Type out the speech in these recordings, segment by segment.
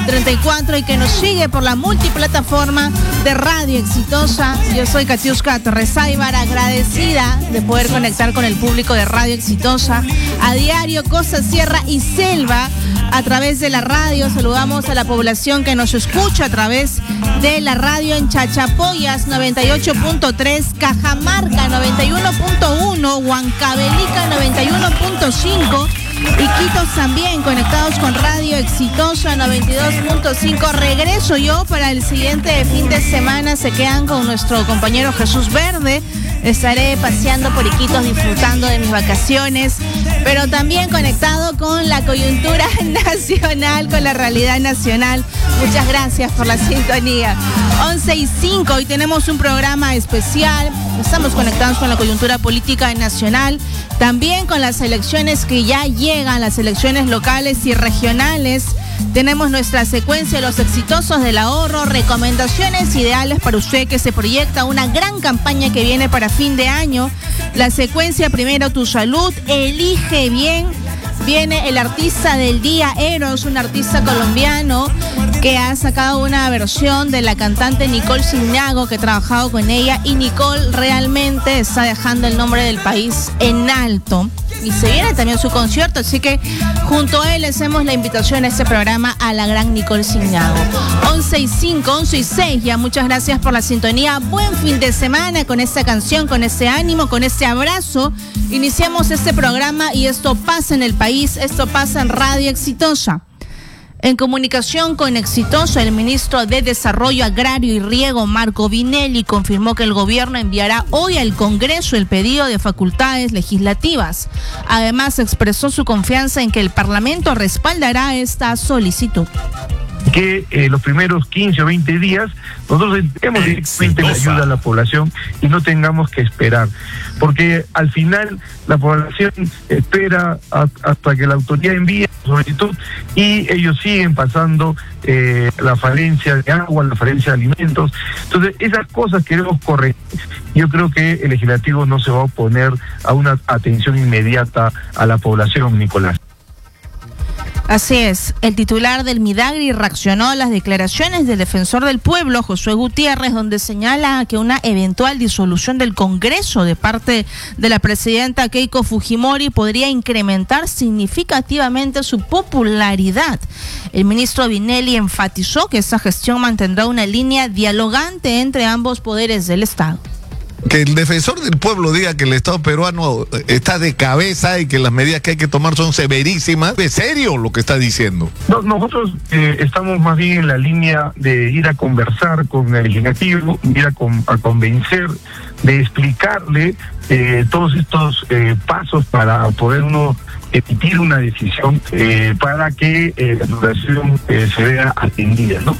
34 y que nos sigue por la multiplataforma de Radio Exitosa. Yo soy Katiuska Torresáibar, agradecida de poder conectar con el público de Radio Exitosa a diario, Costa, Sierra y Selva a través de la radio. Saludamos a la población que nos escucha a través de la radio en Chachapoyas 98.3, Cajamarca 91.1, Huancavelica 91.5 y Quitos también conectados con Radio Exitosa 92.5. Regreso yo para el siguiente fin de semana. Se quedan con nuestro compañero Jesús Verde. Estaré paseando por Iquitos, disfrutando de mis vacaciones, pero también conectado con la coyuntura nacional, con la realidad nacional. Muchas gracias por la sintonía. 11:05, hoy tenemos un programa especial. Estamos conectados con la coyuntura política nacional, también con las elecciones que ya llegan, las elecciones locales y regionales. Tenemos nuestra secuencia de los exitosos del ahorro, recomendaciones ideales para usted que se proyecta una gran campaña que viene para fin de año. La secuencia primero, tu salud, elige bien. Viene el artista del día, Eros, un artista colombiano que ha sacado una versión de la cantante Nicole Signago, que he trabajado con ella, y Nicole realmente está dejando el nombre del país en alto. Y se viene también su concierto, así que junto a él le hacemos la invitación a este programa a la gran Nicole Signago. 11:05, 11:06, ya muchas gracias por la sintonía. Buen fin de semana con esta canción, con este ánimo, con este abrazo. Iniciamos este programa y esto pasa en el país, esto pasa en Radio Exitosa. En comunicación con Exitosa, el ministro de Desarrollo Agrario y Riego, Marco Vinelli, confirmó que el gobierno enviará hoy al Congreso el pedido de facultades legislativas. Además, expresó su confianza en que el Parlamento respaldará esta solicitud. Que los primeros 15 o 20 días nosotros entremos directamente la ayuda a la población y no tengamos que esperar, porque al final la población espera hasta que la autoridad envíe su solicitud y ellos siguen pasando la falencia de agua, la falencia de alimentos. Entonces esas cosas queremos corregir. Yo creo que el legislativo no se va a oponer a una atención inmediata a la población, Nicolás. Así es, el titular del Midagri reaccionó a las declaraciones del defensor del pueblo, Josué Gutiérrez, donde señala que una eventual disolución del Congreso de parte de la presidenta Keiko Fujimori podría incrementar significativamente su popularidad. El ministro Vinelli enfatizó que esa gestión mantendrá una línea dialogante entre ambos poderes del Estado. Que el defensor del pueblo diga que el Estado peruano está de cabeza y que las medidas que hay que tomar son severísimas, ¿es serio lo que está diciendo? No, nosotros estamos más bien en la línea de ir a conversar con el legislativo, ir a convencer, de explicarle todos estos pasos para poder uno emitir una decisión para que la población se vea atendida, ¿no?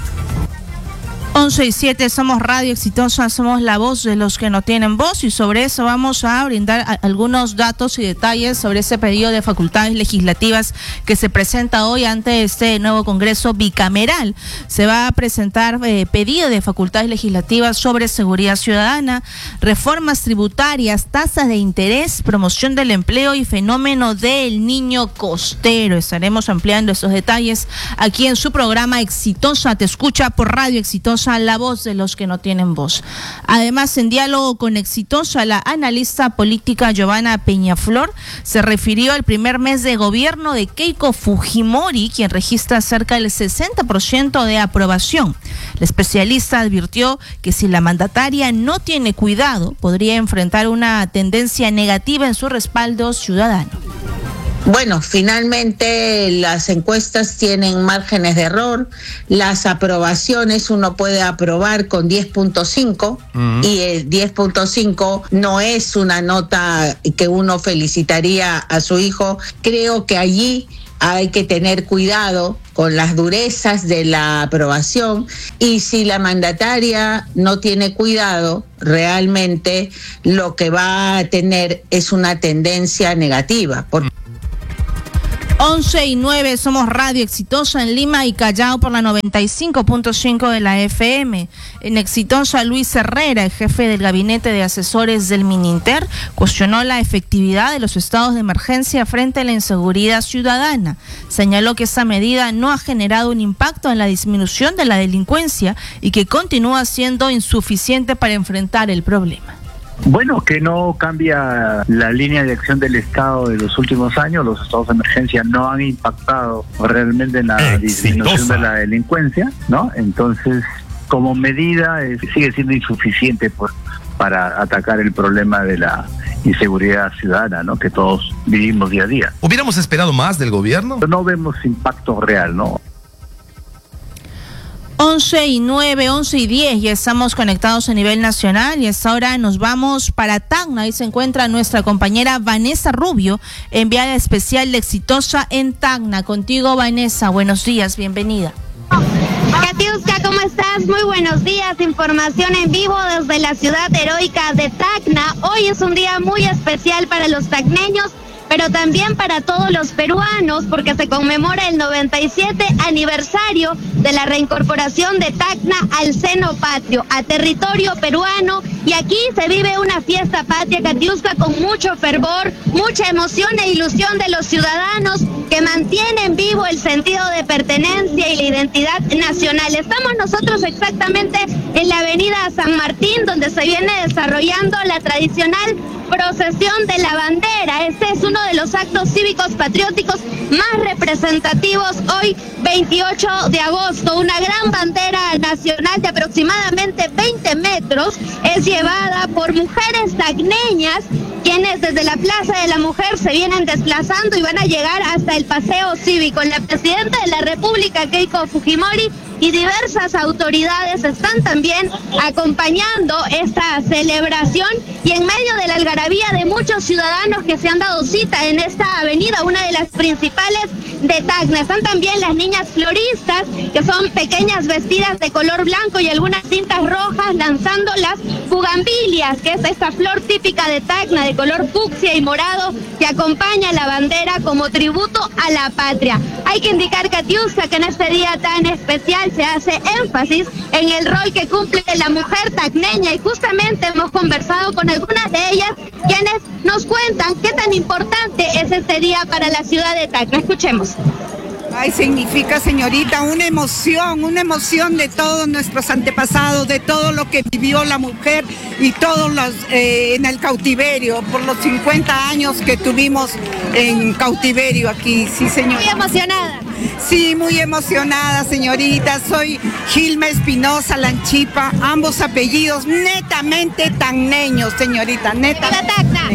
11:07, somos Radio Exitosa, somos la voz de los que no tienen voz, y sobre eso vamos a brindar algunos datos y detalles sobre ese pedido de facultades legislativas que se presenta hoy ante este nuevo Congreso bicameral. Se va a presentar pedido de facultades legislativas sobre seguridad ciudadana, reformas tributarias, tasas de interés, promoción del empleo y fenómeno del niño costero. Estaremos ampliando esos detalles aquí en su programa Exitosa Te Escucha por Radio Exitosa, la voz de los que no tienen voz. Además, en diálogo con Exitosa, la analista política Giovanna Peñaflor se refirió al primer mes de gobierno de Keiko Fujimori, quien registra cerca del 60% de aprobación. La especialista advirtió que si la mandataria no tiene cuidado, podría enfrentar una tendencia negativa en su respaldo ciudadano. Bueno, finalmente las encuestas tienen márgenes de error. Las aprobaciones uno puede aprobar con 10.5 y el 10.5 no es una nota que uno felicitaría a su hijo. Creo que allí hay que tener cuidado con las durezas de la aprobación, y si la mandataria no tiene cuidado, realmente lo que va a tener es una tendencia negativa. 11:09, somos Radio Exitosa en Lima y Callao por la 95.5 de la FM. En Exitosa, Luis Herrera, el jefe del gabinete de asesores del Mininter, cuestionó la efectividad de los estados de emergencia frente a la inseguridad ciudadana. Señaló que esa medida no ha generado un impacto en la disminución de la delincuencia y que continúa siendo insuficiente para enfrentar el problema. Bueno, que no cambia la línea de acción del Estado de los últimos años. Los estados de emergencia no han impactado realmente en la disminución de la delincuencia, ¿no? Entonces, como medida, sigue siendo insuficiente para atacar el problema de la inseguridad ciudadana, ¿no? Que todos vivimos día a día. ¿Hubiéramos esperado más del gobierno? No vemos impacto real, ¿no? 11:09, 11:10, ya estamos conectados a nivel nacional y hasta ahora nos vamos para Tacna. Ahí se encuentra nuestra compañera Vanessa Rubio, enviada especial de Exitosa en Tacna. Contigo, Vanessa, buenos días, bienvenida. Katiuska, ¿cómo estás? Muy buenos días, información en vivo desde la ciudad heroica de Tacna. Hoy es un día muy especial para los tacneños, pero también para todos los peruanos, porque se conmemora el 97 aniversario de la reincorporación de Tacna al seno patrio, a territorio peruano, y aquí se vive una fiesta patria, Katiuska, con mucho fervor, mucha emoción e ilusión de los ciudadanos que mantienen vivo el sentido de pertenencia y la identidad nacional. Estamos nosotros exactamente en la avenida San Martín, donde se viene desarrollando la tradicional procesión de la bandera. Este es uno de los actos cívicos patrióticos más representativos hoy, 28 de agosto. Una gran bandera nacional de aproximadamente 20 metros es llevada por mujeres tacneñas, quienes desde la Plaza de la Mujer se vienen desplazando y van a llegar hasta el paseo cívico. La presidenta de la República, Keiko Fujimori, y diversas autoridades están también acompañando esta celebración, y en medio de la algarabía de muchos ciudadanos que se han dado cita en esta avenida, una de las principales de Tacna. Están también las niñas floristas, que son pequeñas vestidas de color blanco y algunas cintas rojas, lanzando las bugambilias, que es esta flor típica de Tacna de color fucsia y morado que acompaña la bandera como tributo a la patria. Hay que indicar, Katiuska, que en este día tan especial se hace énfasis en el rol que cumple la mujer tacneña, y justamente hemos conversado con algunas de ellas, quienes nos cuentan qué tan importante es este día para la ciudad de Tacna. Escuchemos. Ay, significa, señorita, una emoción de todos nuestros antepasados, de todo lo que vivió la mujer y todos los en el cautiverio, por los 50 años que tuvimos en cautiverio aquí, sí, señora. Muy emocionada. Sí, muy emocionada, señorita. Soy Gilma Espinosa Lanchipa, ambos apellidos netamente tacneños, señorita, netamente. ¡Viva Tacna!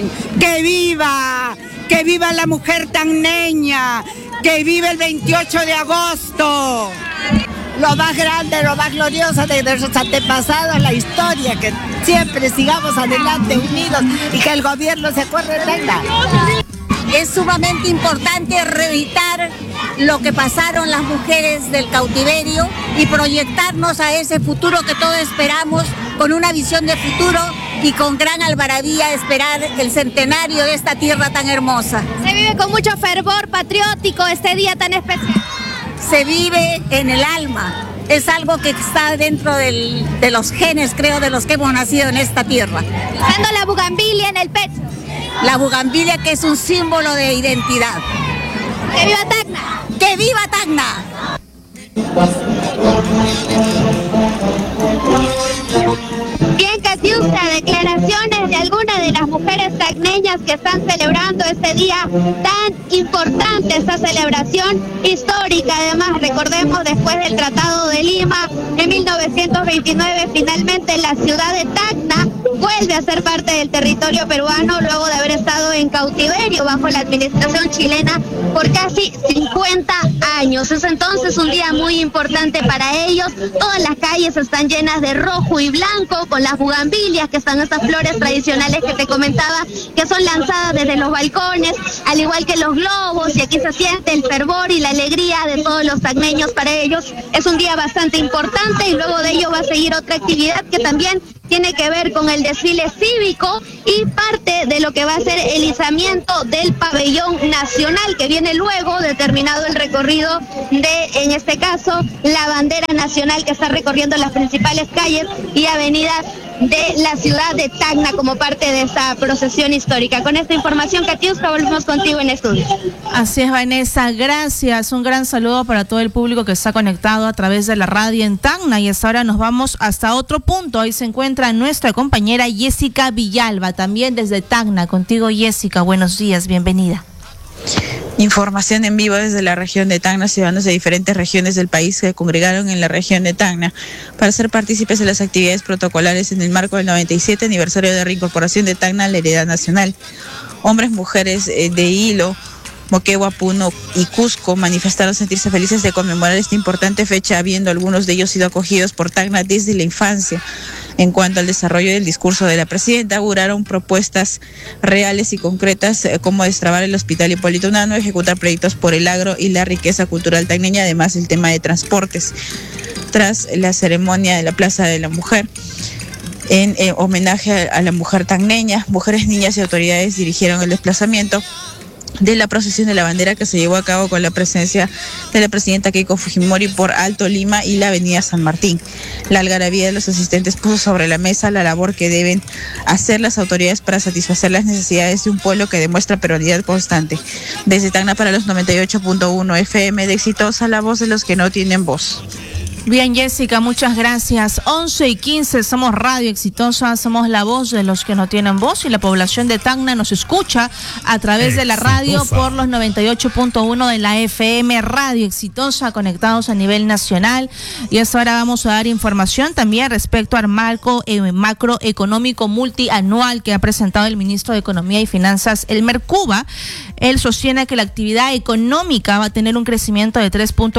¡Que viva la mujer tacneña! ¡Que vive el 28 de agosto! Lo más grande, lo más glorioso de nuestros antepasados, la historia, que siempre sigamos adelante unidos y que el gobierno se acuerde de Tacna. Es sumamente importante reeditar lo que pasaron las mujeres del cautiverio y proyectarnos a ese futuro que todos esperamos, con una visión de futuro y con gran algarabía, esperar el centenario de esta tierra tan hermosa. Se vive con mucho fervor patriótico este día tan especial. Se vive en el alma, es algo que está dentro de los genes, creo, de los que hemos nacido en esta tierra. Usando la bugambilia en el pecho. La bugambilia, que es un símbolo de identidad. ¡Que viva Tacna! ¡Que viva Tacna! Bien, Katiuska, declaraciones de algunas de las mujeres tacneñas que están celebrando este día tan importante, esta celebración histórica. Además, recordemos, después del Tratado de Lima en 1929, finalmente la ciudad de Tacna vuelve a ser parte del territorio peruano luego de haber estado en cautiverio bajo la administración chilena por casi 50 años. Es entonces un día muy importante para ellos. Todas las calles están llenas de rojo y blanco, con las bugambilias, que están estas flores tradicionales que te comentaba, que son son lanzadas desde los balcones, al igual que los globos, y aquí se siente el fervor y la alegría de todos los tacneños. Para ellos es un día bastante importante, y luego de ello va a seguir otra actividad que también tiene que ver con el desfile cívico y parte de lo que va a ser el izamiento del pabellón nacional, que viene luego de terminado el recorrido de, en este caso, la bandera nacional, que está recorriendo las principales calles y avenidas de la ciudad de Tacna como parte de esta procesión histórica. Con esta información, Katiuska, volvemos contigo en estudio. Así es, Vanessa, gracias. Un gran saludo para todo el público que está conectado a través de la radio en Tacna, y hasta ahora nos vamos hasta otro punto. Ahí se encuentra nuestra compañera Jessica Villalba, también desde Tacna. Contigo, Jessica, buenos días, bienvenida. Información en vivo desde la región de Tacna. Ciudadanos de diferentes regiones del país se congregaron en la región de Tacna para ser partícipes de las actividades protocolares en el marco del 97 aniversario de reincorporación de Tacna a la heredad nacional. Hombres, mujeres de Hilo, Moquegua, Puno y Cusco manifestaron sentirse felices de conmemorar esta importante fecha, habiendo algunos de ellos sido acogidos por Tacna desde la infancia. En cuanto al desarrollo del discurso de la presidenta, auguraron propuestas reales y concretas como destrabar el Hospital Hipólito Unanue, ejecutar proyectos por el agro y la riqueza cultural tacneña, además el tema de transportes. Tras la ceremonia de la Plaza de la Mujer, en homenaje a la mujer tacneña, mujeres, niñas y autoridades dirigieron el desplazamiento de la procesión de la bandera, que se llevó a cabo con la presencia de la presidenta Keiko Fujimori por Alto Lima y la avenida San Martín. La algarabía de los asistentes puso sobre la mesa la labor que deben hacer las autoridades para satisfacer las necesidades de un pueblo que demuestra peronidad constante. Desde Tacna para los 98.1 FM de Exitosa, la voz de los que no tienen voz. Bien, Jessica, muchas gracias. 11:15, somos Radio Exitosa, somos la voz de los que no tienen voz, y la población de Tacna nos escucha a través de la radio por los 98.1 de la FM Radio Exitosa, conectados a nivel nacional. Y hasta ahora vamos a dar información también respecto al marco macroeconómico multianual que ha presentado el ministro de Economía y Finanzas, Elmer Cuba. Él sostiene que la actividad económica va a tener un crecimiento de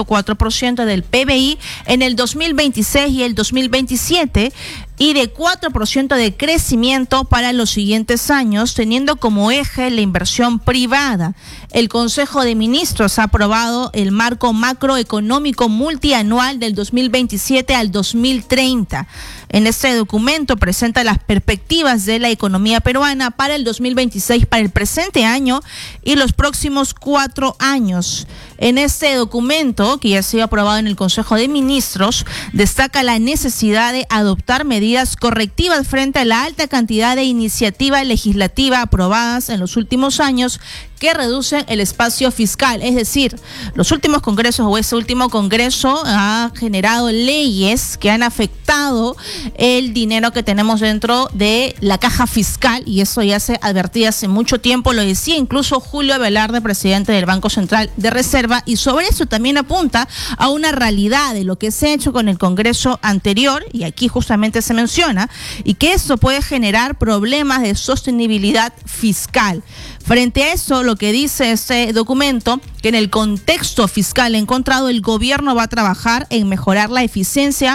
3.4% del PBI en el 2026 y el 2027, y de 4% de crecimiento para los siguientes años, teniendo como eje la inversión privada. El Consejo de Ministros ha aprobado el marco macroeconómico multianual del 2027 al 2030. En este documento presenta las perspectivas de la economía peruana para el 2026, para el presente año y los próximos 4 años. En este documento, que ya ha sido aprobado en el Consejo de Ministros, destaca la necesidad de adoptar medidas correctivas frente a la alta cantidad de iniciativas legislativas aprobadas en los últimos años que reducen el espacio fiscal. Es decir, los últimos congresos o este último congreso ha generado leyes que han afectado el dinero que tenemos dentro de la caja fiscal, y eso ya se advertía hace mucho tiempo, lo decía incluso Julio Velarde, presidente del Banco Central de Reserva, y sobre eso también apunta a una realidad de lo que se ha hecho con el congreso anterior, y aquí justamente se menciona, y que eso puede generar problemas de sostenibilidad fiscal. Frente a eso, lo que dice este documento, que en el contexto fiscal encontrado, el gobierno va a trabajar en mejorar la eficiencia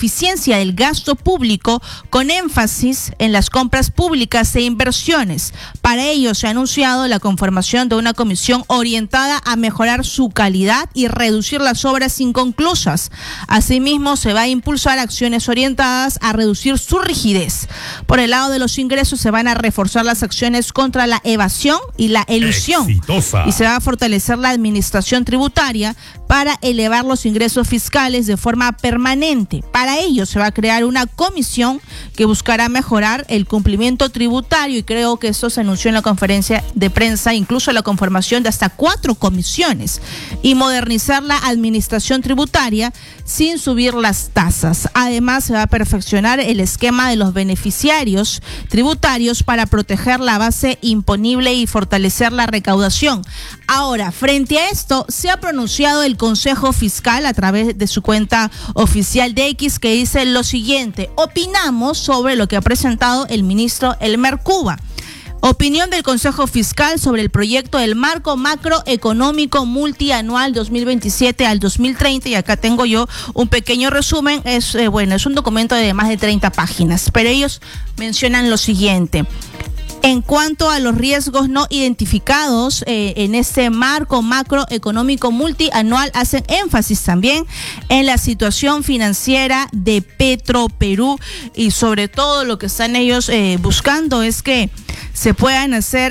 del gasto público, con énfasis en las compras públicas e inversiones. Para ello se ha anunciado la conformación de una comisión orientada a mejorar su calidad y reducir las obras inconclusas. Asimismo, se va a impulsar acciones orientadas a reducir su rigidez. Por el lado de los ingresos, se van a reforzar las acciones contra la evasión y la elusión. Exitosa. Y se va a fortalecer la administración tributaria para elevar los ingresos fiscales de forma permanente. Para ello se va a crear una comisión que buscará mejorar el cumplimiento tributario, y creo que esto se anunció en la conferencia de prensa, incluso la conformación de hasta 4 comisiones, y modernizar la administración tributaria sin subir las tasas. Además, se va a perfeccionar el esquema de los beneficiarios tributarios para proteger la base imponible y fortalecer la recaudación. Ahora, frente a esto, se ha pronunciado el Consejo Fiscal a través de su cuenta oficial de X, que dice lo siguiente: opinamos sobre lo que ha presentado el ministro Elmer Cuba. Opinión del Consejo Fiscal sobre el proyecto del marco macroeconómico multianual 2027 al 2030, y acá tengo yo un pequeño resumen. Es un documento de más de 30 páginas, pero ellos mencionan lo siguiente. En cuanto a los riesgos no identificados en este marco macroeconómico multianual, hacen énfasis también en la situación financiera de Petroperú y sobre todo lo que están ellos buscando es que se puedan hacer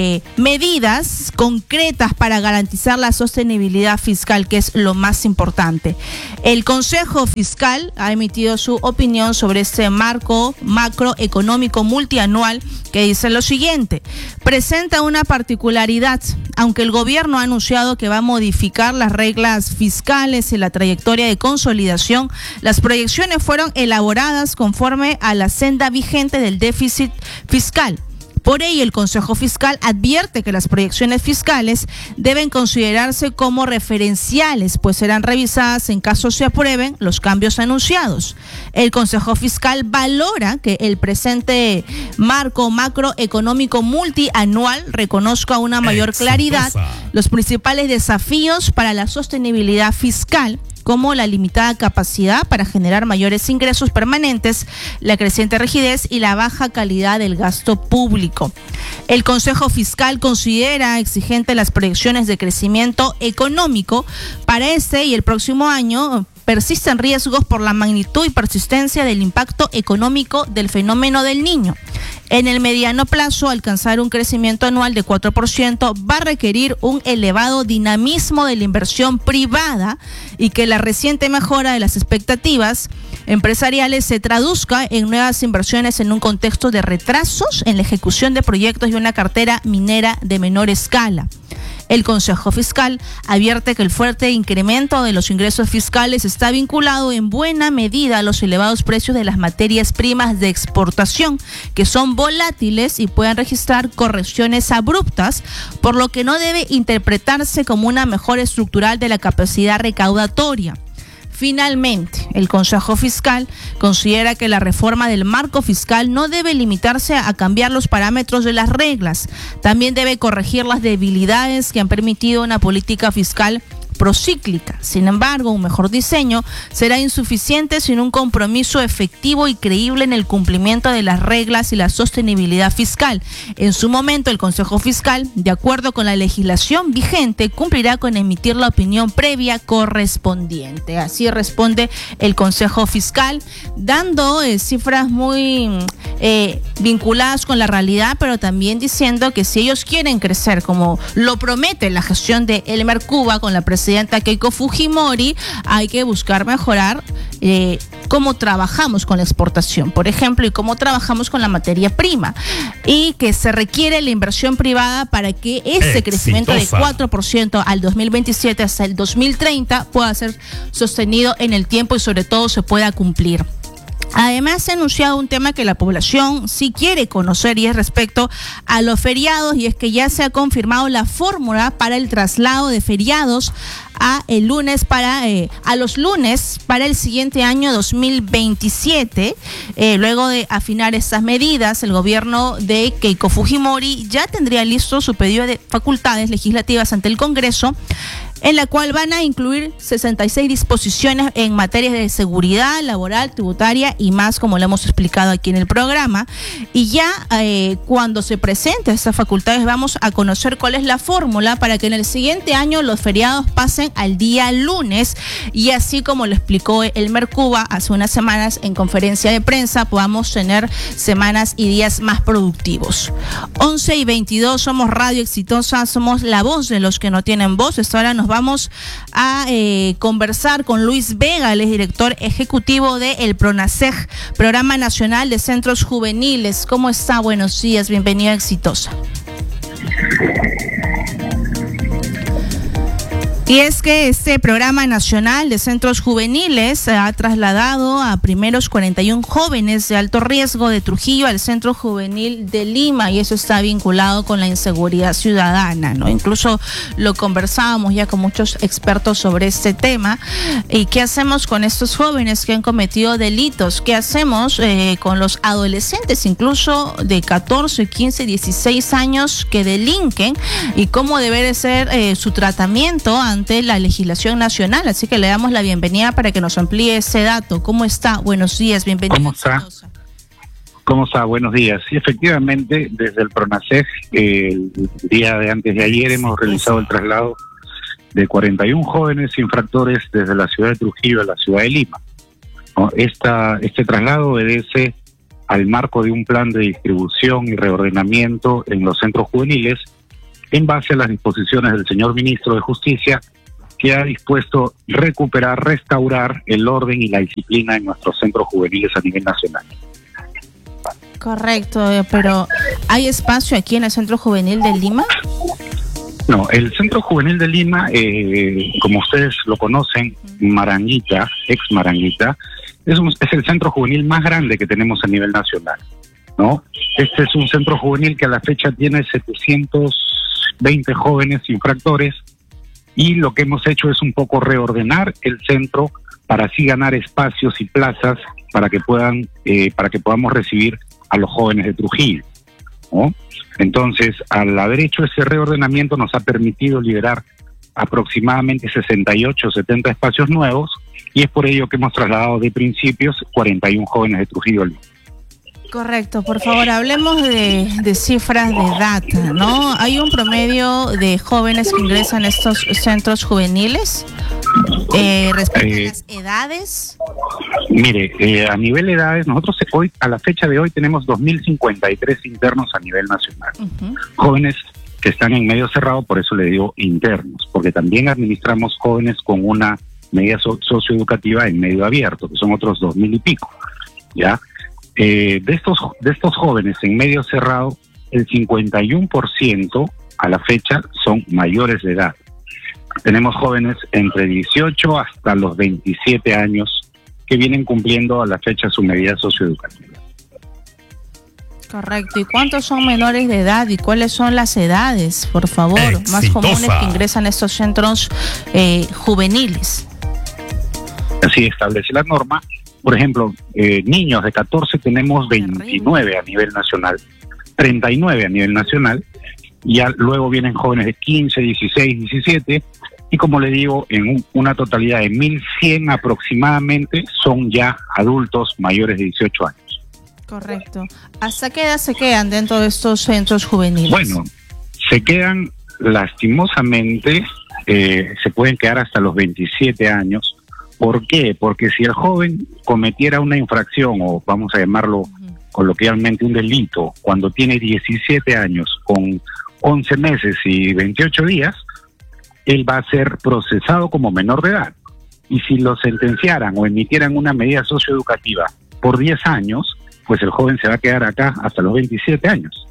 medidas concretas para garantizar la sostenibilidad fiscal, que es lo más importante. El Consejo Fiscal ha emitido su opinión sobre este marco macroeconómico multianual que dice lo siguiente: presenta una particularidad, aunque el gobierno ha anunciado que va a modificar las reglas fiscales y la trayectoria de consolidación, las proyecciones fueron elaboradas conforme a la senda vigente del déficit fiscal. Por ello, el Consejo Fiscal advierte que las proyecciones fiscales deben considerarse como referenciales, pues serán revisadas en caso se aprueben los cambios anunciados. El Consejo Fiscal valora que el presente marco macroeconómico multianual reconozca una mayor claridad los principales desafíos para la sostenibilidad fiscal, como la limitada capacidad para generar mayores ingresos permanentes, la creciente rigidez y la baja calidad del gasto público. El Consejo Fiscal considera exigente las proyecciones de crecimiento económico para este y el próximo año. Persisten riesgos por la magnitud y persistencia del impacto económico del fenómeno del Niño. En el mediano plazo, alcanzar un crecimiento anual de 4% va a requerir un elevado dinamismo de la inversión privada y que la reciente mejora de las expectativas empresariales se traduzca en nuevas inversiones en un contexto de retrasos en la ejecución de proyectos y una cartera minera de menor escala. El Consejo Fiscal advierte que el fuerte incremento de los ingresos fiscales está vinculado en buena medida a los elevados precios de las materias primas de exportación, que son volátiles y pueden registrar correcciones abruptas, por lo que no debe interpretarse como una mejora estructural de la capacidad recaudatoria. Finalmente, el Consejo Fiscal considera que la reforma del marco fiscal no debe limitarse a cambiar los parámetros de las reglas, también debe corregir las debilidades que han permitido una política fiscal procíclica. Sin embargo, un mejor diseño será insuficiente sin un compromiso efectivo y creíble en el cumplimiento de las reglas y la sostenibilidad fiscal. En su momento, el Consejo Fiscal, de acuerdo con la legislación vigente, cumplirá con emitir la opinión previa correspondiente. Así responde el Consejo Fiscal, dando cifras muy vinculadas con la realidad, pero también diciendo que si ellos quieren crecer, como lo promete la gestión de Elmer Cuba con la presidenta Keiko Fujimori, hay que buscar mejorar cómo trabajamos con la exportación, por ejemplo, y cómo trabajamos con la materia prima, y que se requiere la inversión privada para que ese crecimiento de 4% al 2027 hasta el 2030 pueda ser sostenido en el tiempo y sobre todo se pueda cumplir. Además, se ha anunciado un tema que la población sí quiere conocer y es respecto a los feriados, y es que ya se ha confirmado la fórmula para el traslado de feriados a los lunes para el siguiente año 2027. Luego de afinar estas medidas, el gobierno de Keiko Fujimori ya tendría listo su pedido de facultades legislativas ante el Congreso, en la cual van a incluir 66 disposiciones en materias de seguridad laboral, tributaria y más, como lo hemos explicado aquí en el programa. Y ya cuando se presenten estas facultades vamos a conocer cuál es la fórmula para que en el siguiente año los feriados pasen al día lunes, y así como lo explicó Elmer Cuba hace unas semanas en conferencia de prensa, podamos tener semanas y días más productivos. 11:22, somos Radio Exitosa, somos la voz de los que no tienen voz. Ahora nos vamos a conversar con Luis Vega, él es director ejecutivo de el PRONACEJ, Programa Nacional de Centros Juveniles. ¿Cómo está? Buenos días, bienvenido a Exitosa. Y es que este Programa Nacional de Centros Juveniles ha trasladado a primeros 41 jóvenes de alto riesgo de Trujillo al Centro Juvenil de Lima, y eso está vinculado con la inseguridad ciudadana, ¿no? Incluso lo conversábamos ya con muchos expertos sobre este tema. ¿Y qué hacemos con estos jóvenes que han cometido delitos? ¿Qué hacemos con los adolescentes, incluso de 14, 15, 16 años que delinquen? ¿Y cómo debe ser su tratamiento ante la legislación nacional? Así que le damos la bienvenida para que nos amplíe ese dato. ¿Cómo está? Buenos días, bienvenido. ¿Cómo está? ¿Cómo está? Buenos días. Sí, efectivamente, desde el PRONACEF, el día de antes de ayer hemos realizado el traslado de 41 jóvenes infractores desde la ciudad de Trujillo a la ciudad de Lima, ¿no? Este traslado obedece al marco de un plan de distribución y reordenamiento en los centros juveniles en base a las disposiciones del señor ministro de Justicia, que ha dispuesto recuperar, restaurar el orden y la disciplina en nuestros centros juveniles a nivel nacional. Correcto, pero ¿hay espacio aquí en el Centro Juvenil de Lima? No, el Centro Juvenil de Lima, como ustedes lo conocen, Maranguita, ex Maranguita, es el centro juvenil más grande que tenemos a nivel nacional, ¿no? Este es un centro juvenil que a la fecha tiene 720 jóvenes infractores, y lo que hemos hecho es un poco reordenar el centro para así ganar espacios y plazas para que podamos recibir a los jóvenes de Trujillo, ¿no? Entonces, al haber hecho ese reordenamiento nos ha permitido liberar aproximadamente 68 o 70 espacios nuevos, y es por ello que hemos trasladado de principios 41 jóvenes de Trujillo. Correcto, por favor, hablemos de cifras de edad, ¿no? ¿Hay un promedio de jóvenes que ingresan a estos centros juveniles respecto a las edades? Mire, a nivel de edades, nosotros hoy, a la fecha de hoy, tenemos 2.053 internos a nivel nacional. Jóvenes que están en medio cerrado, por eso le digo internos, porque también administramos jóvenes con una medida socioeducativa en medio abierto, que son otros 2.000 y pico, ¿ya? De estos jóvenes en medio cerrado, el 51% a la fecha son mayores de edad. Tenemos jóvenes entre 18 hasta los 27 años que vienen cumpliendo a la fecha su medida socioeducativa. Correcto. ¿Y cuántos son menores de edad y cuáles son las edades, por favor, más comunes que ingresan a estos centros juveniles? Así establece la norma. Por ejemplo, niños de 14 tenemos 29 a nivel nacional, 39 a nivel nacional, y ya luego vienen jóvenes de 15, 16, 17, y como le digo, en una totalidad de 1.100 aproximadamente son ya adultos mayores de 18 años. Correcto. ¿Hasta qué edad se quedan dentro de estos centros juveniles? Bueno, se quedan lastimosamente, se pueden quedar hasta los 27 años. ¿Por qué? Porque si el joven cometiera una infracción, o vamos a llamarlo coloquialmente un delito, cuando tiene 17 años con 11 meses y 28 días, él va a ser procesado como menor de edad. Y si lo sentenciaran o emitieran una medida socioeducativa por 10 años, pues el joven se va a quedar acá hasta los 27 años.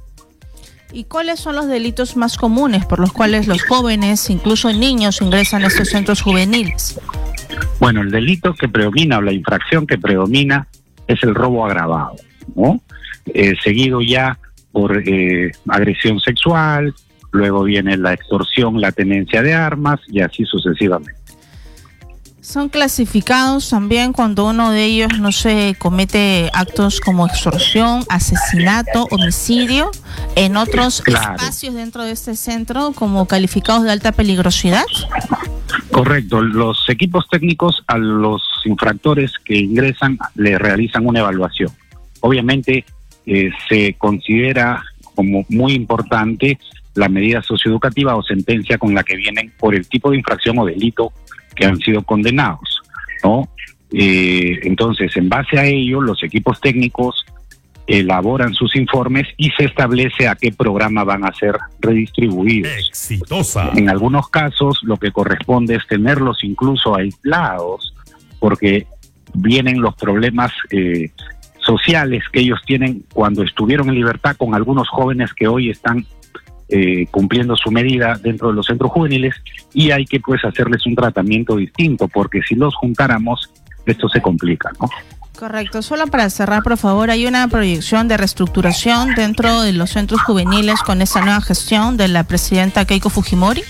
¿Y cuáles son los delitos más comunes por los cuales los jóvenes, incluso niños, ingresan a estos centros juveniles? Bueno, el delito que predomina o la infracción que predomina es el robo agravado, ¿no? Seguido ya por agresión sexual, luego viene la extorsión, la tenencia de armas y así sucesivamente. ¿Son clasificados también cuando uno de ellos, no se comete actos como extorsión, asesinato, homicidio, en otros espacios dentro de este centro como calificados de alta peligrosidad? Correcto, los equipos técnicos a los infractores que ingresan le realizan una evaluación. Obviamente se considera como muy importante la medida socioeducativa o sentencia con la que vienen por el tipo de infracción o delito que han sido condenados, ¿no? Entonces, en base a ello, los equipos técnicos elaboran sus informes y se establece a qué programa van a ser redistribuidos. Exitosa. En algunos casos, lo que corresponde es tenerlos incluso aislados, porque vienen los problemas sociales que ellos tienen cuando estuvieron en libertad, con algunos jóvenes que hoy están cumpliendo su medida dentro de los centros juveniles, y hay que pues hacerles un tratamiento distinto, porque si los juntáramos, esto se complica, ¿no? Correcto. Solo para cerrar, por favor, ¿hay una proyección de reestructuración dentro de los centros juveniles con esta nueva gestión de la presidenta Keiko Fujimori?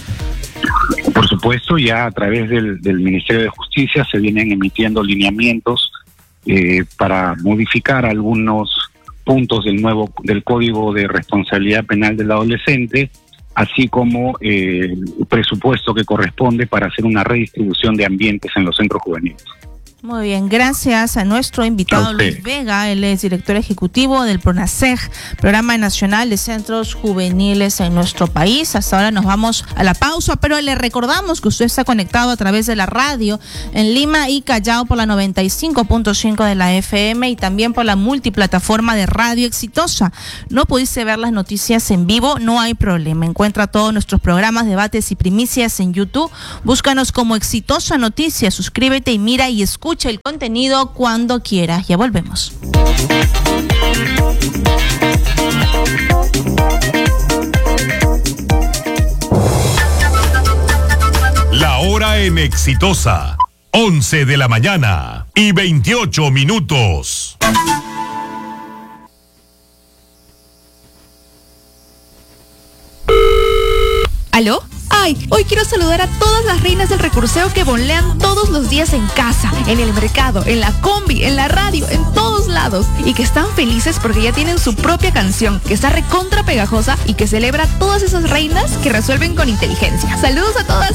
Por supuesto, ya a través del Ministerio de Justicia se vienen emitiendo lineamientos para modificar algunos puntos del Código de Responsabilidad Penal del Adolescente, así como el presupuesto que corresponde para hacer una redistribución de ambientes en los centros juveniles. Muy bien, gracias a nuestro invitado Luis Vega. Él es director ejecutivo del PRONACEJ, Programa Nacional de Centros Juveniles en nuestro país. Hasta ahora nos vamos a la pausa, pero le recordamos que usted está conectado a través de la radio en Lima y Callao por la 95.5 de la FM y también por la multiplataforma de Radio Exitosa. No pudiste ver las noticias en vivo, no hay problema. Encuentra todos nuestros programas, debates y primicias en YouTube. Búscanos como Exitosa Noticias. Suscríbete y mira y escucha el contenido cuando quieras. Ya volvemos. La hora en Exitosa, 11 de la mañana y 28 minutos. ¿Aló? Ay, hoy quiero saludar a todas las reinas del recurseo que bonlean todos los días en casa, en el mercado, en la combi, en la radio, en todos lados. Y que están felices porque ya tienen su propia canción, que está recontra pegajosa y que celebra todas esas reinas que resuelven con inteligencia. ¡Saludos a todas!